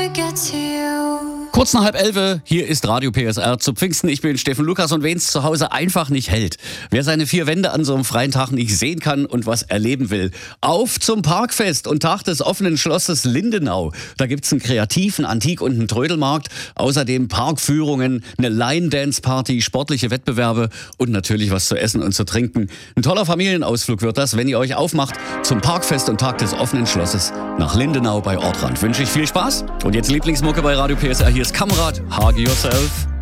Kurz nach 10:30, hier ist Radio PSR zu Pfingsten. Ich bin Steffen Lukas und wen es zu Hause einfach nicht hält. Wer seine vier Wände an so einem freien Tag nicht sehen kann und was erleben will. Auf zum Parkfest und Tag des offenen Schlosses Lindenau. Da gibt's einen kreativen Antik- und einen Trödelmarkt. Außerdem Parkführungen, eine Line-Dance-Party, sportliche Wettbewerbe und natürlich was zu essen und zu trinken. Ein toller Familienausflug wird das, wenn ihr euch aufmacht zum Parkfest und Tag des offenen Schlosses nach Lindenau bei Ortrand. Wünsche ich viel Spaß und jetzt Lieblingsmucke bei Radio PSR. Hier ist Kamerad, Hug Yourself.